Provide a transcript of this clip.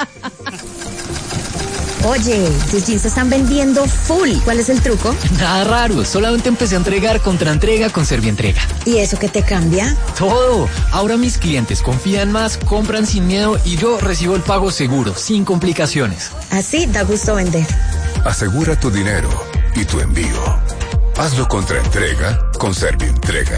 Oye, tus jeans se están vendiendo full. ¿Cuál es el truco? Nada raro, solamente empecé a entregar contra entrega con Servientrega. ¿Y eso qué te cambia? Todo. Ahora mis clientes confían más, compran sin miedo y yo recibo el pago seguro, sin complicaciones. Así da gusto vender. Asegura tu dinero y tu envío. Hazlo contra entrega con Servientrega.